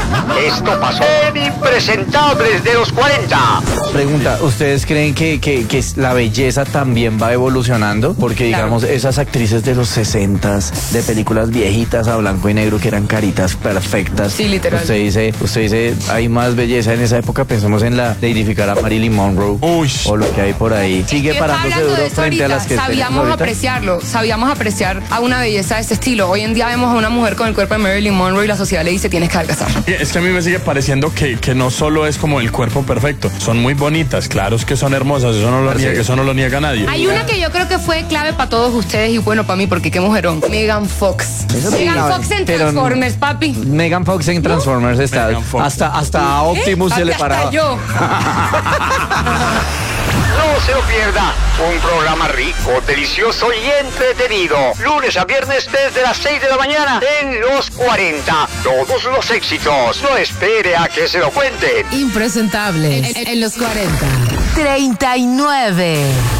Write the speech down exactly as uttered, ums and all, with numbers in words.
Esto pasó en Impresentables de los cuarenta. Pregunta, ¿ustedes creen que, que, que la belleza también va evolucionando? Porque digamos, claro, esas actrices de los sesentas, de películas viejitas a blanco y negro que eran caritas perfectas. Sí, literal. Usted dice, usted dice, hay más belleza en esa época. Pensemos en la de edificar a Marilyn Monroe. Uy. O lo que hay por ahí. Sigue parándose duro frente ahorita, a las que sabíamos ahorita apreciarlo, sabíamos apreciar a una belleza de este estilo. Hoy en día vemos a una mujer con el cuerpo de Marilyn Monroe y la sociedad le dice tienes que adelgazar. Es que a mí me sigue pareciendo que, que no solo es como el cuerpo perfecto, son muy bonitas, claro es que son hermosas, eso no lo niega, eso no lo niega nadie. Hay una que yo creo que fue clave para todos ustedes y bueno, para mí, porque qué mujerón. Megan Fox. Eso sí, Megan clave, Fox en pero Transformers, papi. Megan Fox en Transformers está. Megan Fox. Hasta, hasta a Optimus ¿Eh? se le Hasta paraba. yo. No se lo pierda, un programa rico, delicioso y entretenido. Lunes a viernes desde las seis de la mañana en Los cuarenta. Todos los éxitos. No espere a que se lo cuenten. Impresentables en, en, en los cuarenta. treinta y nueve.